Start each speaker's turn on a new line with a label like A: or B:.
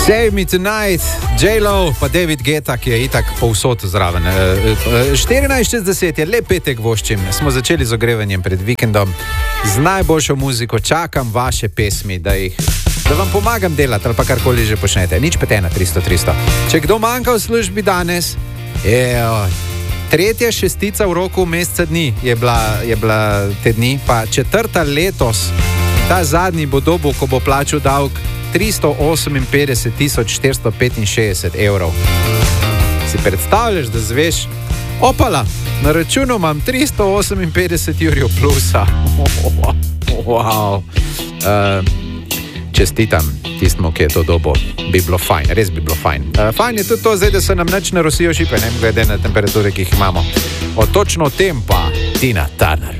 A: Save Me Tonight, J-Lo, pa David Guetta, ki je itak povsod zraven. 14:60 je lep petek voščim. Smo začeli z ogrevanjem pred vikendom. Z najboljšo muziko čakam vaše pesmi, da vam pomagam delati ali pa karkoli že počnete. Nič petena 300. Če kdo manjka v službi danes, tretja šestica v roku meseca dni je bila te dni, pa četrta letos. Ta zadnji bo dobil, ko bo plačal davek 358.465 evrov. Si predstavljaš, da zveš, opala, na računu imam 358 jurjev plusa. Wow. Čestitam tistmu, ki je to dobo. Bi bilo fajn, res bi bilo fajn. Fajn je tudi to, zdaj, da se nam nič ne rosijo šipe, ne glede na temperature, ki jih imamo. Točno o tem pa Tina Turner.